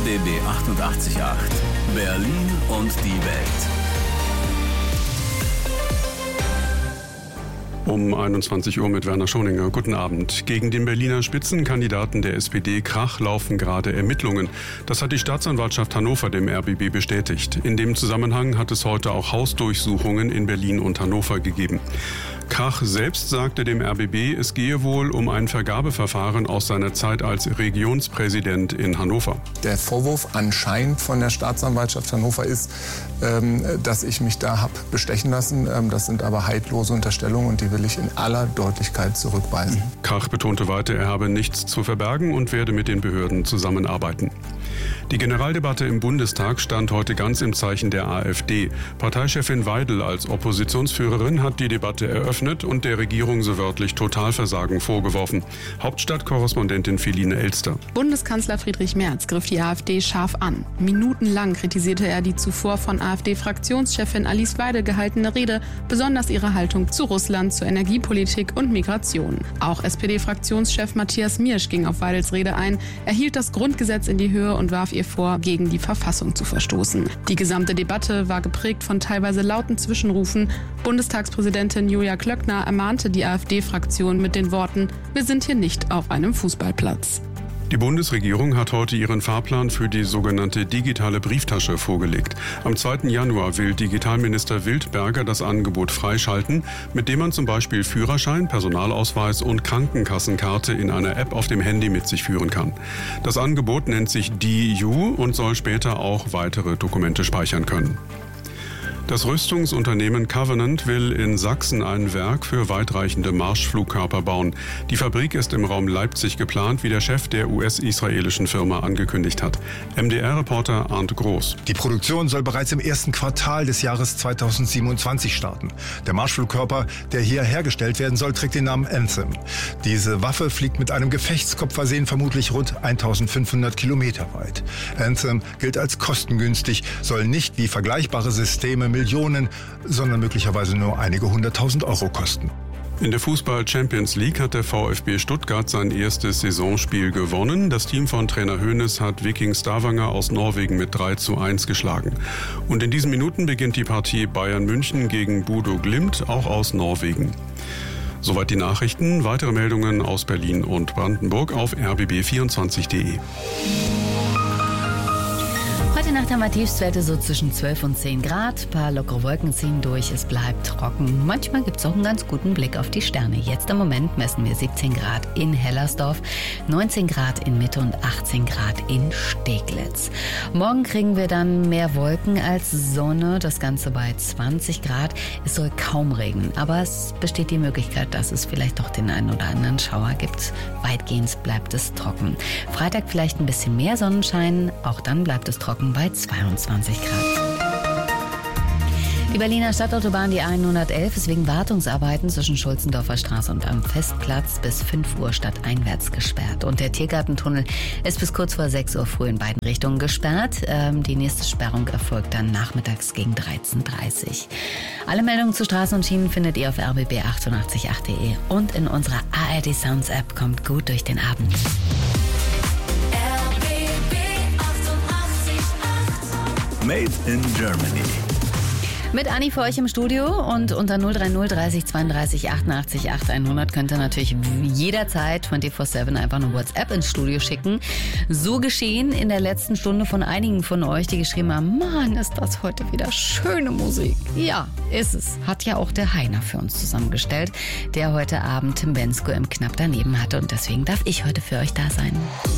RBB 88.8. Berlin und die Welt. Um 21 Uhr mit Werner Schoninger. Guten Abend. Gegen den Berliner Spitzenkandidaten der SPD Krach laufen gerade Ermittlungen. Das hat die Staatsanwaltschaft Hannover dem RBB bestätigt. In dem Zusammenhang hat es heute auch Hausdurchsuchungen in Berlin und Hannover gegeben. Krach selbst sagte dem RBB, es gehe wohl um ein Vergabeverfahren aus seiner Zeit als Regionspräsident in Hannover. Der Vorwurf anscheinend von der Staatsanwaltschaft Hannover ist, dass ich mich da habe bestechen lassen. Das sind aber haltlose Unterstellungen und die will ich in aller Deutlichkeit zurückweisen. Krach betonte weiter, er habe nichts zu verbergen und werde mit den Behörden zusammenarbeiten. Die Generaldebatte im Bundestag stand heute ganz im Zeichen der AfD. Parteichefin Weidel als Oppositionsführerin hat die Debatte eröffnet und der Regierung so wörtlich Totalversagen vorgeworfen. Hauptstadtkorrespondentin Feline Elster. Bundeskanzler Friedrich Merz griff die AfD scharf an. Minutenlang kritisierte er die zuvor von AfD-Fraktionschefin Alice Weidel gehaltene Rede, besonders ihre Haltung zu Russland, zur Energiepolitik und Migration. Auch SPD-Fraktionschef Matthias Miersch ging auf Weidels Rede ein. Er hielt das Grundgesetz in die Höhe und warf ihr vor, gegen die Verfassung zu verstoßen. Die gesamte Debatte war geprägt von teilweise lauten Zwischenrufen. Bundestagspräsidentin Julia Klöckner ermahnte die AfD-Fraktion mit den Worten: Wir sind hier nicht auf einem Fußballplatz. Die Bundesregierung hat heute ihren Fahrplan für die sogenannte digitale Brieftasche vorgelegt. Am 2. Januar will Digitalminister Wildberger das Angebot freischalten, mit dem man zum Beispiel Führerschein, Personalausweis und Krankenkassenkarte in einer App auf dem Handy mit sich führen kann. Das Angebot nennt sich DIU und soll später auch weitere Dokumente speichern können. Das Rüstungsunternehmen Covenant will in Sachsen ein Werk für weitreichende Marschflugkörper bauen. Die Fabrik ist im Raum Leipzig geplant, wie der Chef der US-israelischen Firma angekündigt hat. MDR-Reporter Arndt Groß. Die Produktion soll bereits im ersten Quartal des Jahres 2027 starten. Der Marschflugkörper, der hier hergestellt werden soll, trägt den Namen Anthem. Diese Waffe fliegt mit einem Gefechtskopf versehen vermutlich rund 1500 Kilometer weit. Anthem gilt als kostengünstig, soll nicht wie vergleichbare Systeme Millionen, sondern möglicherweise nur einige 100.000 Euro kosten. In der Fußball-Champions League hat der VfB Stuttgart sein erstes Saisonspiel gewonnen. Das Team von Trainer Hoeneß hat Viking Stavanger aus Norwegen mit 3:1 geschlagen. Und in diesen Minuten beginnt die Partie Bayern München gegen Bodo Glimt, auch aus Norwegen. Soweit die Nachrichten. Weitere Meldungen aus Berlin und Brandenburg auf rbb24.de. Heute Nacht haben wir Tiefstwerte so zwischen 12 und 10 Grad. Ein paar lockere Wolken ziehen durch, es bleibt trocken. Manchmal gibt es auch einen ganz guten Blick auf die Sterne. Jetzt im Moment messen wir 17 Grad in Hellersdorf, 19 Grad in Mitte und 18 Grad in Steglitz. Morgen kriegen wir dann mehr Wolken als Sonne, das Ganze bei 20 Grad. Es soll kaum regnen, aber es besteht die Möglichkeit, dass es vielleicht doch den einen oder anderen Schauer gibt. Weitgehend bleibt es trocken. Freitag vielleicht ein bisschen mehr Sonnenschein, auch dann bleibt es trocken bei 22 Grad. Die Berliner Stadtautobahn, die 111, ist wegen Wartungsarbeiten zwischen Schulzendorfer Straße und am Festplatz bis 5 Uhr stadteinwärts gesperrt. Und der Tiergartentunnel ist bis kurz vor 6 Uhr früh in beiden Richtungen gesperrt. Die nächste Sperrung erfolgt dann nachmittags gegen 13:30 Uhr. Alle Meldungen zu Straßen und Schienen findet ihr auf rbb888.de und in unserer ARD Sounds App. Kommt gut durch den Abend. Made in Germany. Mit Anni für euch im Studio und unter 030 30 32 88 8100 könnt ihr natürlich jederzeit 24/7 einfach eine WhatsApp ins Studio schicken. So geschehen in der letzten Stunde von einigen von euch, die geschrieben haben, Mann, ist das heute wieder schöne Musik. Ja, ist es. Hat ja auch der Heiner für uns zusammengestellt, der heute Abend Tim Bensko im Knapp daneben hatte und deswegen darf ich heute für euch da sein.